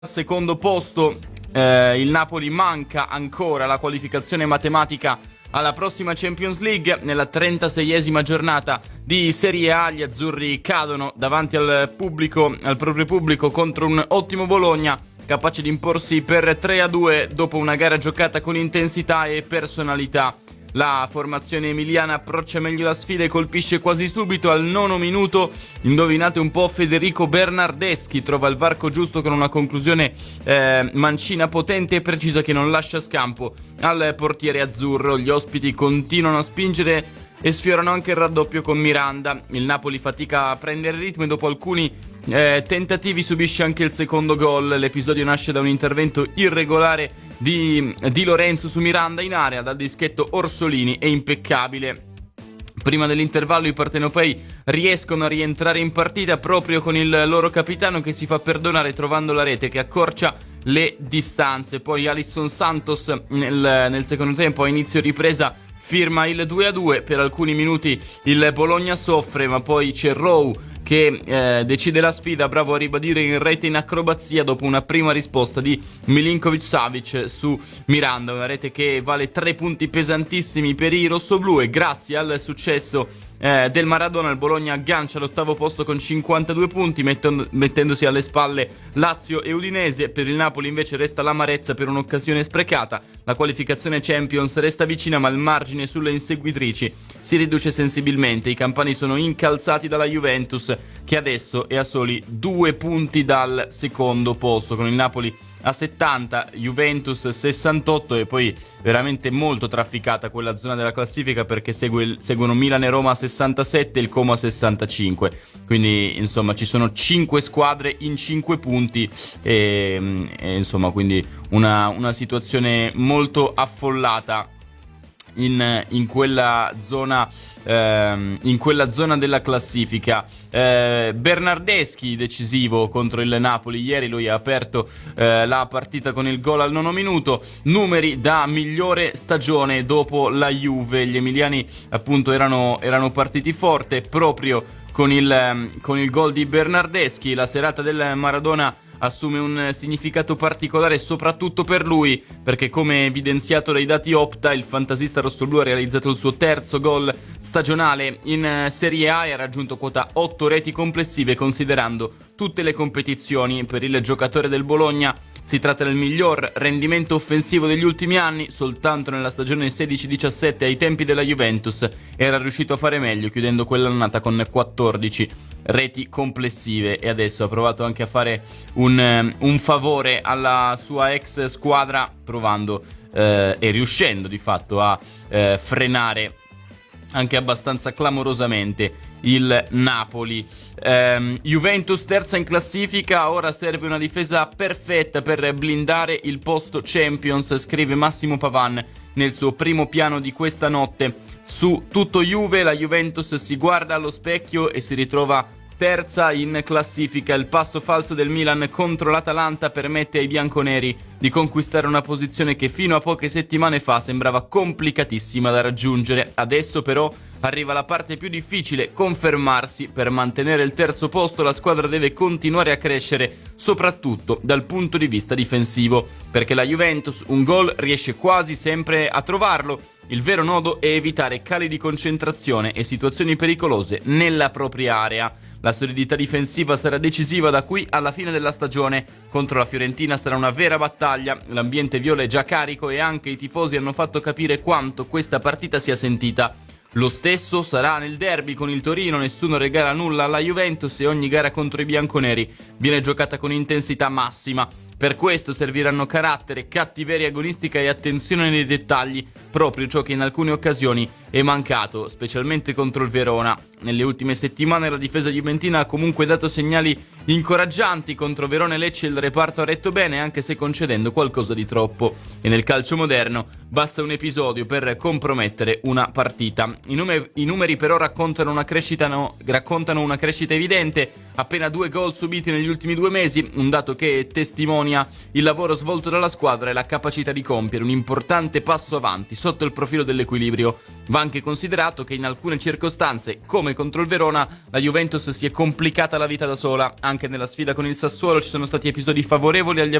secondo posto, il Napoli manca ancora la qualificazione matematica alla prossima Champions League. Nella 36esima giornata di Serie A gli azzurri cadono davanti al proprio pubblico contro un ottimo Bologna, capace di imporsi per 3-2 dopo una gara giocata con intensità e personalità. La formazione emiliana approccia meglio la sfida e colpisce quasi subito al 9° minuto. Indovinate un po', Federico Bernardeschi trova il varco giusto con una conclusione mancina potente e precisa che non lascia scampo al portiere azzurro. Gli ospiti continuano a spingere e sfiorano anche il raddoppio con Miranda. Il Napoli fatica a prendere ritmo e dopo alcuni tentativi subisce anche il secondo gol. L'episodio nasce da un intervento irregolare di Lorenzo su Miranda in area. Dal dischetto Orsolini è impeccabile. Prima dell'intervallo i partenopei riescono a rientrare in partita proprio con il loro capitano che si fa perdonare trovando la rete che accorcia le distanze. Poi Alisson Santos nel secondo tempo, a inizio ripresa, firma il 2-2. Per alcuni minuti il Bologna soffre, ma poi c'è Rowe che decide la sfida, bravo a ribadire in rete in acrobazia dopo una prima risposta di Milinkovic-Savic su Miranda, una rete che vale 3 punti pesantissimi per i rossoblù. E grazie al successo del Maradona il Bologna aggancia l'8° posto con 52 punti, mettendosi alle spalle Lazio e Udinese. Per il Napoli invece resta l'amarezza per un'occasione sprecata. La qualificazione Champions resta vicina, ma il margine sulle inseguitrici si riduce sensibilmente. I campani sono incalzati dalla Juventus, che adesso è a soli 2 punti dal secondo posto, con il Napoli a 70, Juventus 68, e poi veramente molto trafficata quella zona della classifica, perché seguono Milan e Roma a 67 e il Como a 65. Quindi insomma ci sono 5 squadre in 5 punti e insomma quindi una situazione molto affollata in quella zona della classifica. Bernardeschi decisivo contro il Napoli ieri, lui ha aperto la partita con il gol al 9° minuto. Numeri da migliore stagione dopo la Juve. Gli emiliani appunto erano partiti forte proprio con il gol di Bernardeschi. La serata del Maradona assume un significato particolare soprattutto per lui, perché come evidenziato dai dati Opta, il fantasista rossoblù ha realizzato il suo 3° gol stagionale in Serie A e ha raggiunto quota 8 reti complessive considerando tutte le competizioni. Per il giocatore del Bologna si tratta del miglior rendimento offensivo degli ultimi anni. Soltanto nella stagione 16-17, ai tempi della Juventus, era riuscito a fare meglio, chiudendo quell'annata con 14 reti complessive, e adesso ha provato anche a fare un favore alla sua ex squadra, provando e riuscendo di fatto a frenare anche abbastanza clamorosamente il Napoli. Juventus terza in classifica, ora serve una difesa perfetta per blindare il posto Champions, scrive Massimo Pavan nel suo primo piano di questa notte. Su Tutto Juve, la Juventus si guarda allo specchio e si ritrova terza in classifica. Il passo falso del Milan contro l'Atalanta permette ai bianconeri di conquistare una posizione che fino a poche settimane fa sembrava complicatissima da raggiungere. Adesso però arriva la parte più difficile: confermarsi. Per mantenere il 3° posto la squadra deve continuare a crescere, soprattutto dal punto di vista difensivo, perché la Juventus un gol riesce quasi sempre a trovarlo. Il vero nodo è evitare cali di concentrazione e situazioni pericolose nella propria area. La solidità difensiva sarà decisiva da qui alla fine della stagione. Contro la Fiorentina sarà una vera battaglia. L'ambiente viola è già carico e anche i tifosi hanno fatto capire quanto questa partita sia sentita. Lo stesso sarà nel derby con il Torino. Nessuno regala nulla alla Juventus e ogni gara contro i bianconeri viene giocata con intensità massima. Per questo serviranno carattere, cattiveria agonistica e attenzione nei dettagli, proprio ciò che in alcune occasioni è mancato, specialmente contro il Verona. Nelle ultime settimane la difesa juventina ha comunque dato segnali incoraggianti. Contro Verona e Lecce il reparto ha retto bene, anche se concedendo qualcosa di troppo. E nel calcio moderno basta un episodio per compromettere una partita. I numeri però raccontano una crescita evidente. Appena 2 gol subiti negli ultimi 2 mesi, un dato che testimonia il lavoro svolto dalla squadra e la capacità di compiere un importante passo avanti sotto il profilo dell'equilibrio. Va anche considerato che in alcune circostanze, come contro il Verona, la Juventus si è complicata la vita da sola. Anche nella sfida con il Sassuolo ci sono stati episodi favorevoli agli